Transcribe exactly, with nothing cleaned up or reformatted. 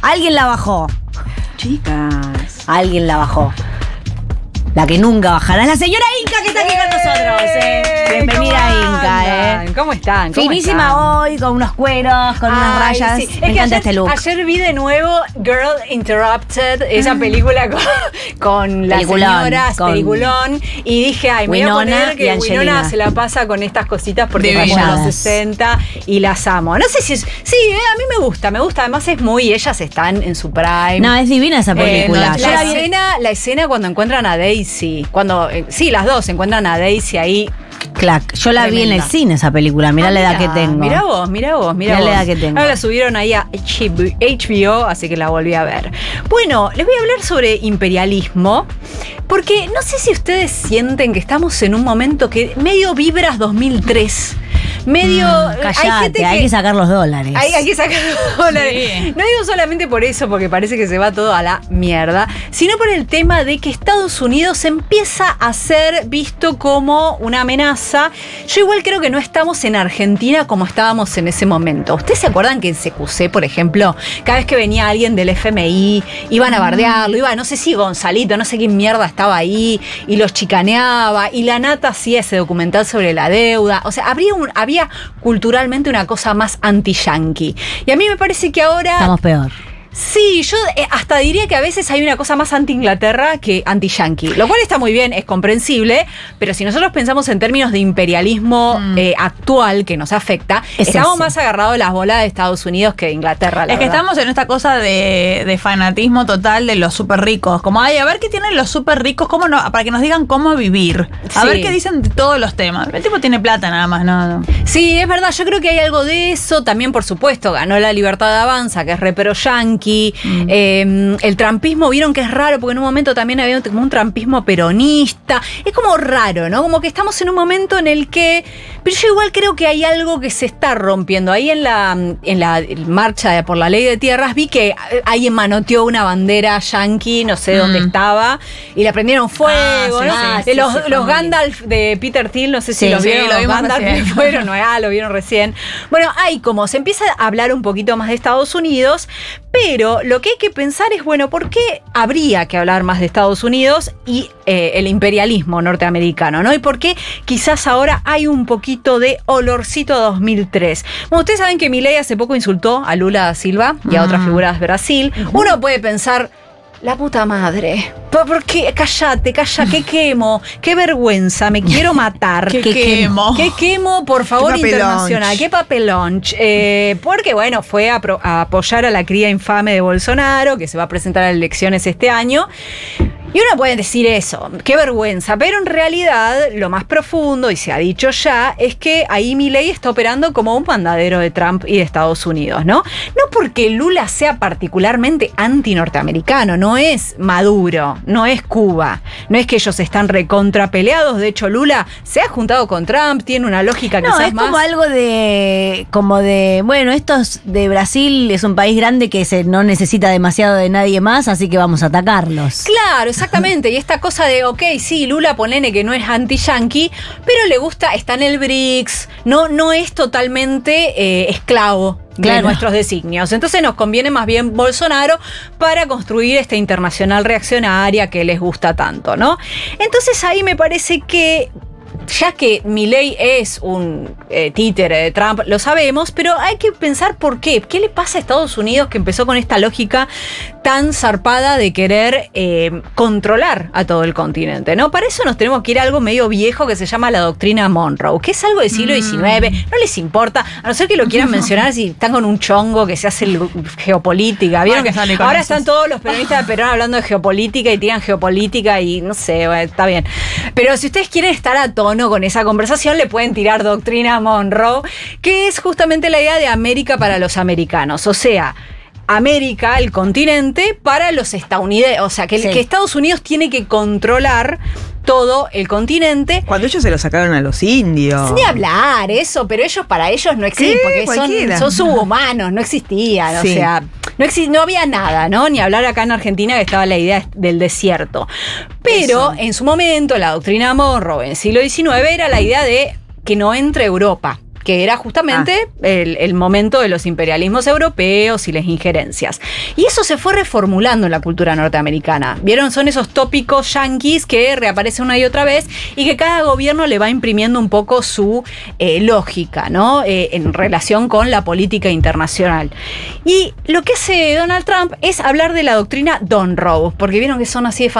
Alguien la bajó. Chicas. Alguien la bajó. La que nunca bajará es la señora Inca, que está aquí con nosotros. Eh. Bienvenida, Inca. Eh. ¿Cómo están? ¿Cómo Finísima están? hoy, con unos cueros, con Ay, unas rayas. sí. Me es encanta ayer, este look. Ayer vi de nuevo Girl Interrupted, esa película con, con las Peliculón, señoras, con peliculón. Y dije, ay, me voy a Winona poner y que Angelina. Winona se la pasa con estas cositas porque Divinas. fue en los sesenta y las amo. No sé si es. Sí, eh, a mí me gusta, me gusta. Además es muy. Ellas están en su prime. No, es divina esa película. Eh, no, Yo la, la vi- escena, la escena cuando encuentran a Daisy. Cuando. eh, sí, las dos encuentran a Daisy ahí. Clac, yo la vi en el Tremenda. cine esa película, mirá Ah, la edad mirá, que tengo. Mirá vos, mirá vos, mirá Mirá la vos. edad que tengo. Ahora la subieron ahí a H B O, así que la volví a ver. Bueno, les voy a hablar sobre imperialismo, porque no sé si ustedes sienten que estamos en un momento que medio vibras dos mil tres. Medio. Mm, callate, hay, gente que, hay que sacar los dólares. hay, hay que sacar los dólares. Sí. No digo solamente por eso, porque parece que se va todo a la mierda, sino por el tema de que Estados Unidos empieza a ser visto como una amenaza. Yo igual creo que no estamos en Argentina como estábamos en ese momento. ¿Ustedes se acuerdan que en C Q C, por ejemplo, cada vez que venía alguien del F M I, iban a bardearlo, iba, no sé si Gonzalito, no sé quién mierda estaba ahí, y los chicaneaba, y la Nata hacía ese documental sobre la deuda? O sea, habría un, había culturalmente una cosa más anti-yankee. Y a mí me parece que ahora... Estamos peor. Sí, yo eh, hasta diría que a veces hay una cosa más anti-Inglaterra que anti-yankee, lo cual está muy bien, es comprensible, pero si nosotros pensamos en términos de imperialismo Mm. eh, actual que nos afecta, Es estamos ese. más agarrados de las bolas de Estados Unidos que de Inglaterra, la Es que verdad. estamos en esta cosa de, de fanatismo total de los súper ricos. Como, ay, a ver qué tienen los súper ricos, cómo no, para que nos digan cómo vivir. A Sí. ver qué dicen de todos los temas. El tipo tiene plata nada más, no, no. Sí, es verdad, yo creo que hay algo de eso. También, por supuesto, ganó la Libertad de Avanza, que es re pro yankee. Mm. Eh, el trampismo, vieron que es raro, porque en un momento también había como un trampismo peronista. Es como raro, ¿no? Como que estamos en un momento en el que... Pero yo igual creo que hay algo que se está rompiendo. Ahí en la, en la marcha de- por la ley de tierras vi que alguien manoteó una bandera yankee, no sé dónde Mm. estaba, y la prendieron fuego, Ah, sí, ¿no? sí, Eh, sí, los sí, fue los muy Gandalf de Peter Thiel, no sé si Sí, los sí, vieron, lo los vimos Gandalf recién. que fueron, no, ah, lo vieron recién. Bueno, hay como, se empieza a hablar un poquito más de Estados Unidos, pero lo que hay que pensar es, bueno, ¿por qué habría que hablar más de Estados Unidos y eh, el imperialismo norteamericano, ¿no? Y por qué quizás ahora hay un poquito de olorcito a dos mil tres. Bueno, ustedes saben que Milei hace poco insultó a Lula da Silva y a otras Mm. figuras de Brasil. Uno puede pensar... La puta madre. ¿Por, por qué? Cállate, calla, qué quemo, qué vergüenza, me quiero matar. Qué quemo. Qué quemo, por favor, Qué papelón. internacional. Qué papelón. Eh, porque, bueno, fue a, pro- a apoyar a la cría infame de Bolsonaro, que se va a presentar a elecciones este año. Y uno puede decir eso, qué vergüenza, pero en realidad lo más profundo, y se ha dicho ya, es que ahí Milei está operando como un mandadero de Trump y de Estados Unidos, ¿no? No porque Lula sea particularmente anti-norteamericano, no es Maduro, no es Cuba, no es que ellos están recontra peleados, de hecho Lula se ha juntado con Trump, tiene una lógica No, quizás es más... como algo de, como de, bueno, estos de Brasil es un país grande que se, no necesita demasiado de nadie más, así que vamos a atacarlos. Claro, exactamente. Y esta cosa de, ok, sí, Lula ponele que no es anti-yankee, pero le gusta, está en el B R I C S, no, no es totalmente eh, esclavo de Claro. nuestros designios. Entonces nos conviene más bien Bolsonaro para construir esta internacional reaccionaria que les gusta tanto, ¿no? Entonces ahí me parece que... Ya que Milei es un eh, títere de Trump, lo sabemos, pero hay que pensar por qué. ¿Qué le pasa a Estados Unidos que empezó con esta lógica tan zarpada de querer eh, controlar a todo el continente, ¿no? Para eso nos tenemos que ir a algo medio viejo que se llama la doctrina Monroe, que es algo del siglo diecinueve, no les importa, a no ser que lo quieran mencionar si están con un chongo que se hace el- geopolítica, ¿vieron? Bueno, que sale con Ahora esos. están todos los peronistas de Perón hablando de geopolítica y tiran geopolítica y no sé, bueno, está bien. Pero si ustedes quieren estar a tono con esa conversación, le pueden tirar doctrina Monroe, que es justamente la idea de América para los americanos, o sea... América, el continente, para los estadounidenses. O sea, que, Sí. que Estados Unidos tiene que controlar todo el continente. Cuando ellos se lo sacaron a los indios. Ni hablar eso, pero ellos para ellos no existen, ¿Qué? porque son, Cualquiera. son subhumanos, no existían, Sí. o sea, no, exi- no había nada, ¿no? Ni hablar acá en Argentina que estaba la idea del desierto. Pero Eso. en su momento la doctrina Monroe en el siglo diecinueve era la idea de que no entre Europa. que era justamente ah. el, el momento de los imperialismos europeos y las injerencias. Y eso se fue reformulando en la cultura norteamericana. ¿Vieron? Son esos tópicos yanquis que reaparecen una y otra vez y que cada gobierno le va imprimiendo un poco su eh, lógica, ¿no? Eh, en relación con la política internacional. Y lo que hace Donald Trump es hablar de la doctrina Monroe, porque vieron que son así de